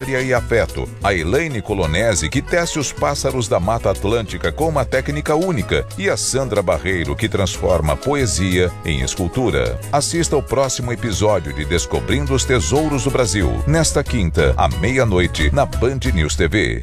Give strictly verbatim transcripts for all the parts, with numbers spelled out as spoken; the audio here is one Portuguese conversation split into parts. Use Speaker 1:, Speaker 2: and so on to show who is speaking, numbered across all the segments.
Speaker 1: história e afeto. A Elaine Colonese, que tece os pássaros da Mata Atlântica com uma técnica única. E a Sandra Barreiro, que transforma poesia em escultura. Assista ao próximo episódio de Descobrindo os Tesouros do Brasil, nesta quinta, à meia-noite, na Band News T V.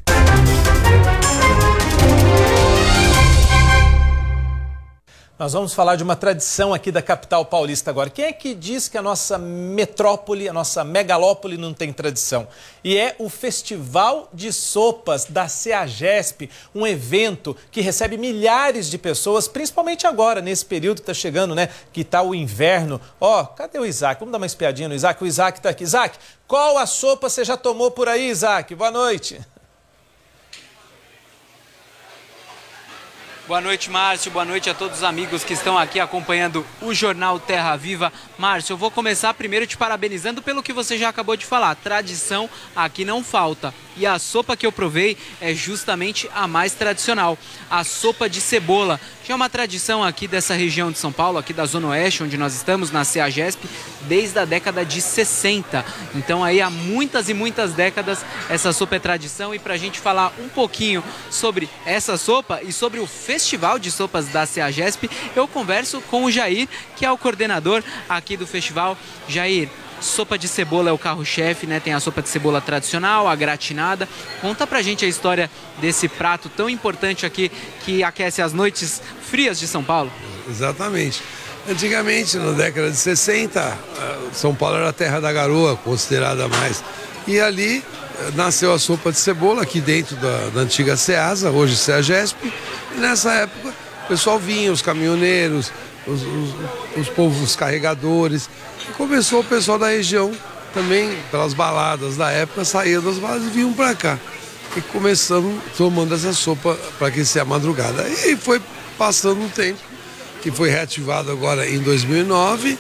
Speaker 2: Nós vamos falar de uma tradição aqui da capital paulista agora. Quem é que diz que a nossa metrópole, a nossa megalópole não tem tradição? E é o Festival de Sopas da CEAGESP, um evento que recebe milhares de pessoas, principalmente agora, nesse período que está chegando, né? Que está o inverno. Ó, oh, cadê o Isaac? Vamos dar uma espiadinha no Isaac? O Isaac está aqui. Isaac, qual a sopa você já tomou por aí, Isaac? Boa noite.
Speaker 3: Boa noite, Márcio. Boa noite a todos os amigos que estão aqui acompanhando o Jornal Terra Viva. Márcio, eu vou começar primeiro te parabenizando pelo que você já acabou de falar. Tradição aqui não falta. E a sopa que eu provei é justamente a mais tradicional, a sopa de cebola. Já é uma tradição aqui dessa região de São Paulo, aqui da Zona Oeste, onde nós estamos, na CEAGESP, desde a década de sessenta. Então aí há muitas e muitas décadas essa sopa é tradição. E para a gente falar um pouquinho sobre essa sopa e sobre o Festival de Sopas da CEAGESP, eu converso com o Jair, que é o coordenador aqui do festival. Jair, sopa de cebola é o carro-chefe, né? Tem a sopa de cebola tradicional, a gratinada. Conta pra gente a história desse prato tão importante aqui que aquece as noites frias de São Paulo.
Speaker 4: Exatamente. Antigamente, na década de sessenta, São Paulo era a terra da garoa, considerada mais. E ali nasceu a sopa de cebola, aqui dentro da, da antiga CEASA, hoje CEAGESP. E nessa época, o pessoal vinha, os caminhoneiros, os, os, os povos carregadores. E começou o pessoal da região também, pelas baladas da época, saíam das baladas e vinham para cá. E começamos tomando essa sopa para aquecer a madrugada. E foi passando um tempo, que foi reativado agora em dois mil e nove,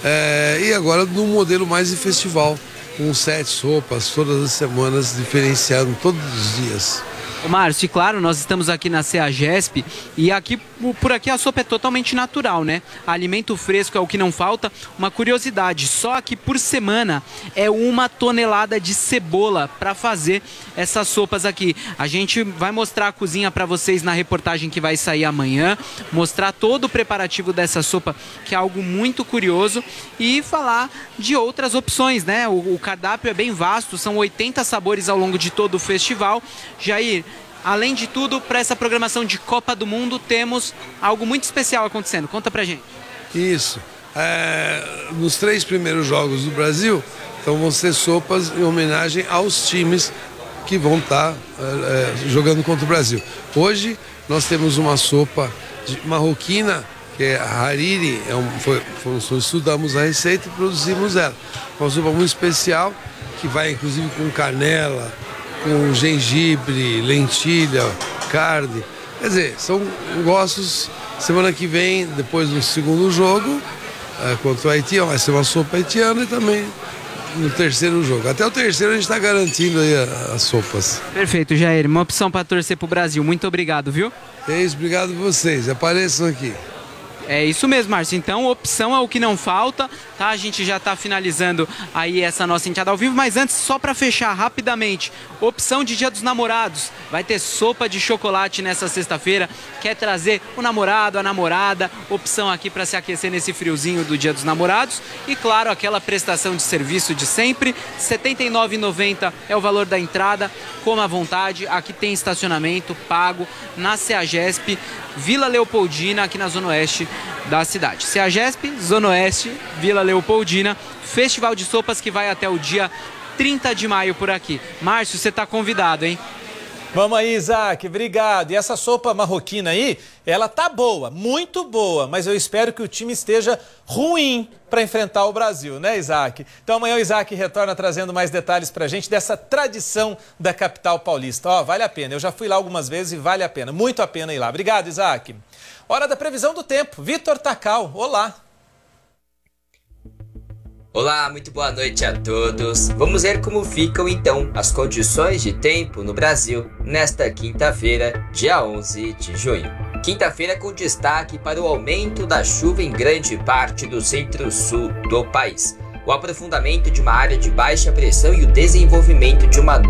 Speaker 4: é, e agora num modelo mais de festival, com sete sopas todas as semanas, diferenciando todos os dias.
Speaker 3: Márcio, claro, nós estamos aqui na CEAGESP e aqui, por aqui a sopa é totalmente natural, né? Alimento fresco é o que não falta. Uma curiosidade, só que por semana é uma tonelada de cebola para fazer essas sopas aqui. A gente vai mostrar a cozinha para vocês na reportagem que vai sair amanhã, mostrar todo o preparativo dessa sopa, que é algo muito curioso, e falar de outras opções, né? O, o cardápio é bem vasto, são oitenta sabores ao longo de todo o festival. Jair, além de tudo, para essa programação de Copa do Mundo, temos algo muito especial acontecendo. Conta pra gente.
Speaker 4: Isso. É, nos três primeiros jogos do Brasil, então vão ser sopas em homenagem aos times que vão estar é, jogando contra o Brasil. Hoje nós temos uma sopa de marroquina, que é a hariri, é um, foi, foi, nós estudamos a receita e produzimos ela. Uma sopa muito especial, que vai inclusive com canela, com gengibre, lentilha, carne. Quer dizer, são gostos. Semana que vem, depois do segundo jogo, é, contra o Haiti, vai ser uma sopa haitiana, e também no terceiro jogo. Até o terceiro a gente está garantindo aí as sopas.
Speaker 3: Perfeito, Jair. Uma opção para torcer para o Brasil. Muito obrigado, viu?
Speaker 4: É isso, obrigado a vocês. Apareçam aqui.
Speaker 3: É isso mesmo, Márcio. Então, opção é o que não falta, tá? A gente já está finalizando aí essa nossa enteada ao vivo, mas antes, só para fechar rapidamente, opção de Dia dos Namorados. Vai ter sopa de chocolate nessa sexta-feira. Quer trazer o namorado, a namorada, opção aqui para se aquecer nesse friozinho do Dia dos Namorados. E, claro, aquela prestação de serviço de sempre. setenta e nove reais e noventa centavos é o valor da entrada, coma à vontade. Aqui tem estacionamento pago na CEAGESP, Vila Leopoldina, aqui na Zona Oeste da cidade. CEAGESP, Zona Oeste, Vila Leopoldina, Festival de Sopas que vai até o dia trinta de maio por aqui. Márcio, você está convidado, hein?
Speaker 2: Vamos aí, Isaac, obrigado. E essa sopa marroquina aí, ela tá boa, muito boa, mas eu espero que o time esteja ruim para enfrentar o Brasil, né, Isaac? Então amanhã o Isaac retorna trazendo mais detalhes pra gente dessa tradição da capital paulista. Ó, vale a pena, eu já fui lá algumas vezes e vale a pena, muito a pena ir lá. Obrigado, Isaac. Hora da previsão do tempo. Vitor Tacal, olá.
Speaker 5: Olá, muito boa noite a todos. Vamos ver como ficam então as condições de tempo no Brasil nesta quinta-feira, dia onze de junho. Quinta-feira com destaque para o aumento da chuva em grande parte do centro-sul do país, o aprofundamento de uma área de baixa pressão e o desenvolvimento de uma